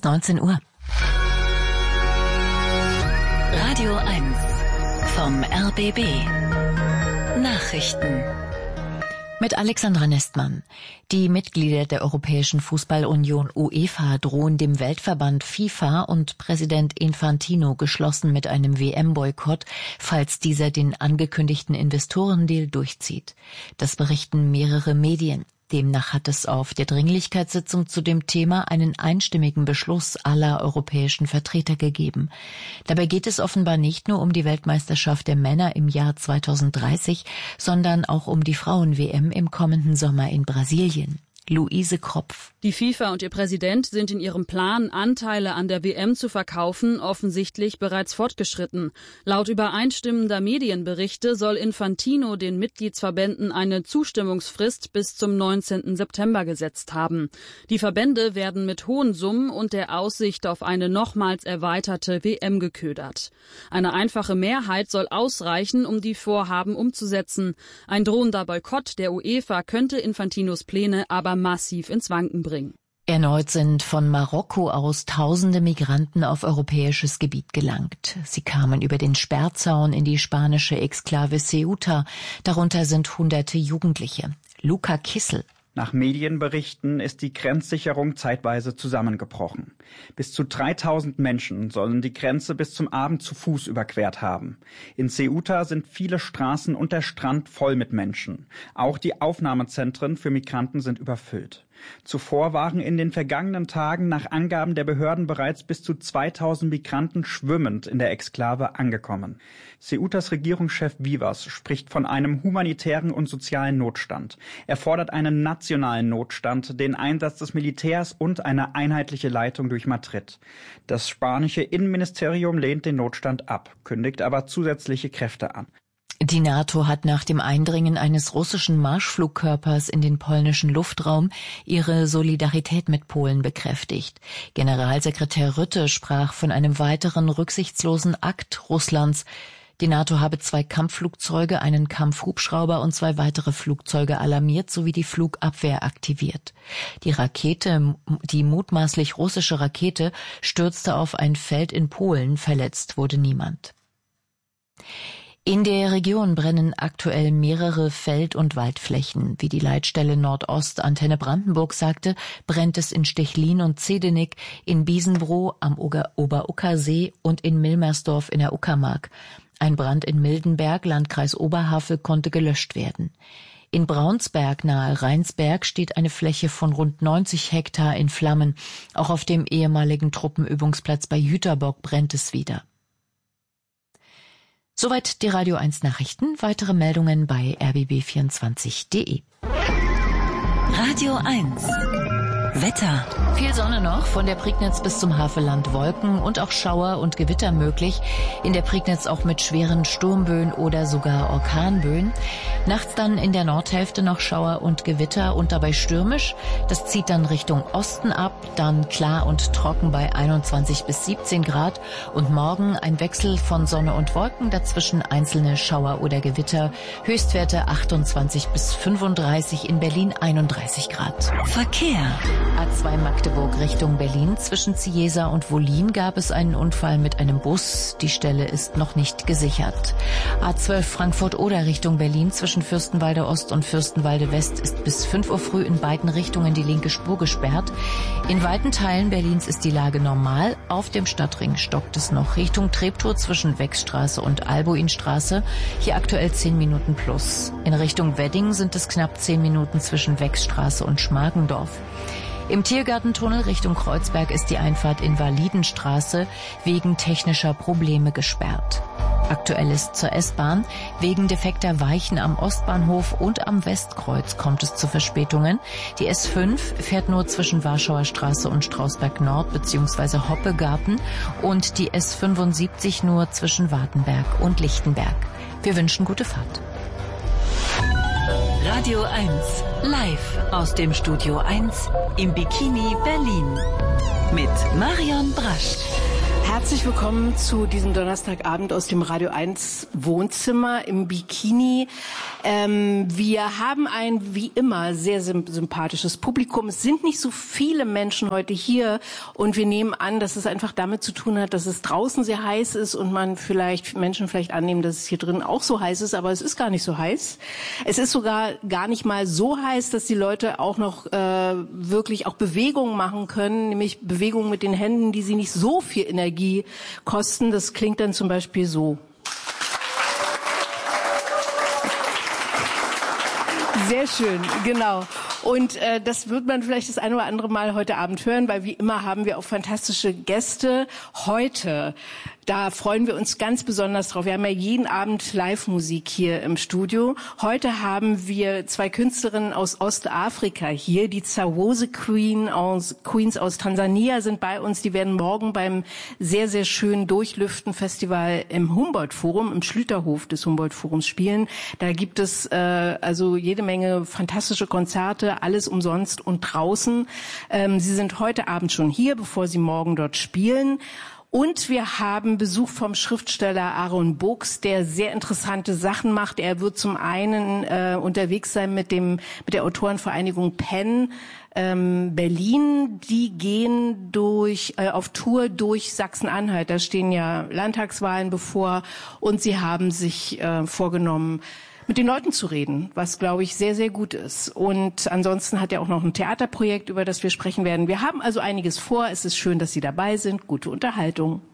ist 19 Uhr. Radio 1 vom RBB. Nachrichten. Mit Alexandra Nestmann. Die Mitglieder der Europäischen Fußballunion UEFA drohen dem Weltverband FIFA und Präsident Infantino geschlossen mit einem WM-Boykott, falls dieser den angekündigten Investorendeal durchzieht. Das berichten mehrere Medien. Demnach hat es auf der Dringlichkeitssitzung zu dem Thema einen einstimmigen Beschluss aller europäischen Vertreter gegeben. Dabei geht es offenbar nicht nur um die Weltmeisterschaft der Männer im Jahr 2030, sondern auch um die Frauen-WM im kommenden Sommer in Brasilien. Luise Kropf. Die FIFA und ihr Präsident sind in ihrem Plan, Anteile an der WM zu verkaufen, offensichtlich bereits fortgeschritten. Laut übereinstimmender Medienberichte soll Infantino den Mitgliedsverbänden eine Zustimmungsfrist bis zum 19. September gesetzt haben. Die Verbände werden mit hohen Summen und der Aussicht auf eine nochmals erweiterte WM geködert. Eine einfache Mehrheit soll ausreichen, um die Vorhaben umzusetzen. Ein drohender Boykott der UEFA könnte Infantinos Pläne aber massiv ins Wanken bringen. Erneut sind von Marokko aus tausende Migranten auf europäisches Gebiet gelangt. Sie kamen über den Sperrzaun in die spanische Exklave Ceuta. Darunter sind hunderte Jugendliche. Luca Kissel. Nach Medienberichten ist die Grenzsicherung zeitweise zusammengebrochen. Bis zu 3000 Menschen sollen die Grenze bis zum Abend zu Fuß überquert haben. In Ceuta sind viele Straßen und der Strand voll mit Menschen. Auch die Aufnahmezentren für Migranten sind überfüllt. Zuvor waren in den vergangenen Tagen nach Angaben der Behörden bereits bis zu 2000 Migranten schwimmend in der Exklave angekommen. Ceutas Regierungschef Vivas spricht von einem humanitären und sozialen Notstand. Er fordert einen nationalen Notstand, den Einsatz des Militärs und eine einheitliche Leitung durch Madrid. Das spanische Innenministerium lehnt den Notstand ab, kündigt aber zusätzliche Kräfte an. Die NATO hat nach dem Eindringen eines russischen Marschflugkörpers in den polnischen Luftraum ihre Solidarität mit Polen bekräftigt. Generalsekretär Rutte sprach von einem weiteren rücksichtslosen Akt Russlands. Die NATO habe 2 Kampfflugzeuge, einen Kampfhubschrauber und 2 weitere Flugzeuge alarmiert sowie die Flugabwehr aktiviert. Die mutmaßlich russische Rakete stürzte auf ein Feld in Polen, verletzt wurde niemand. In der Region brennen aktuell mehrere Feld- und Waldflächen. Wie die Leitstelle Nordost Antenne Brandenburg sagte, brennt es in Stechlin und Zedenik, in Biesenbroh am Ober-Ucker-See und in Milmersdorf in der Uckermark. Ein Brand in Mildenberg, Landkreis Oberhavel, konnte gelöscht werden. In Braunsberg nahe Rheinsberg steht eine Fläche von rund 90 Hektar in Flammen. Auch auf dem ehemaligen Truppenübungsplatz bei Jüterbock brennt es wieder. Soweit die Radio 1 Nachrichten. Weitere Meldungen bei rbb24.de. Radio 1 Wetter. Viel Sonne noch, von der Prignitz bis zum Havelland Wolken und auch Schauer und Gewitter möglich. In der Prignitz auch mit schweren Sturmböen oder sogar Orkanböen. Nachts dann in der Nordhälfte noch Schauer und Gewitter und dabei stürmisch. Das zieht dann Richtung Osten ab, dann klar und trocken bei 21 bis 17 Grad. Und morgen ein Wechsel von Sonne und Wolken, dazwischen einzelne Schauer oder Gewitter. Höchstwerte 28 bis 35, in Berlin 31 Grad. Verkehr. A2 Magdeburg Richtung Berlin. Zwischen Ciesa und Wollin gab es einen Unfall mit einem Bus. Die Stelle ist noch nicht gesichert. A12 Frankfurt-Oder Richtung Berlin. Zwischen Fürstenwalde Ost und Fürstenwalde West ist bis 5 Uhr früh in beiden Richtungen die linke Spur gesperrt. In weiten Teilen Berlins ist die Lage normal. Auf dem Stadtring stockt es noch. Richtung Treptow zwischen Wechsstraße und Albuinstraße. Hier aktuell 10 Minuten plus. In Richtung Wedding sind es knapp 10 Minuten zwischen Wechsstraße und Schmargendorf. Im Tiergartentunnel Richtung Kreuzberg ist die Einfahrt in Validenstraße wegen technischer Probleme gesperrt. Aktuell ist zur S-Bahn. Wegen defekter Weichen am Ostbahnhof und am Westkreuz kommt es zu Verspätungen. Die S5 fährt nur zwischen Warschauer Straße und Strausberg Nord bzw. Hoppegarten und die S75 nur zwischen Wartenberg und Lichtenberg. Wir wünschen gute Fahrt. Radio 1 live aus dem Studio 1 im Bikini Berlin mit Marion Brasch. Herzlich willkommen zu diesem Donnerstagabend aus dem Radio 1 Wohnzimmer im Bikini. Wir haben ein, wie immer, sehr sympathisches Publikum. Es sind nicht so viele Menschen heute hier und wir nehmen an, dass es einfach damit zu tun hat, dass es draußen sehr heiß ist und Menschen vielleicht annehmen, dass es hier drin auch so heiß ist, aber es ist gar nicht so heiß. Es ist sogar gar nicht mal so heiß, dass die Leute auch noch wirklich auch Bewegungen machen können, nämlich Bewegungen mit den Händen, die sie nicht so viel Energie kosten. Das klingt dann zum Beispiel so. Sehr schön, genau. Und das wird man vielleicht das eine oder andere Mal heute Abend hören, weil wie immer haben wir auch fantastische Gäste. Heute, da freuen wir uns ganz besonders drauf. Wir haben ja jeden Abend Live-Musik hier im Studio. Heute haben wir zwei Künstlerinnen aus Ostafrika hier. Die Zawose Queens aus Tansania sind bei uns. Die werden morgen beim sehr, sehr schönen Durchlüften-Festival im Humboldt-Forum, im Schlüterhof des Humboldt-Forums spielen. Da gibt es also jede Menge fantastische Konzerte, alles umsonst und draußen. Sie sind heute Abend schon hier, bevor sie morgen dort spielen. Und wir haben Besuch vom Schriftsteller Aaron Books, der sehr interessante Sachen macht. Er wird zum einen unterwegs sein mit der Autorenvereinigung PEN Berlin. Die gehen auf Tour durch Sachsen-Anhalt. Da stehen ja Landtagswahlen bevor und sie haben sich vorgenommen, mit den Leuten zu reden, was, glaube ich, sehr, sehr gut ist. Und ansonsten hat er auch noch ein Theaterprojekt, über das wir sprechen werden. Wir haben also einiges vor. Es ist schön, dass Sie dabei sind. Gute Unterhaltung.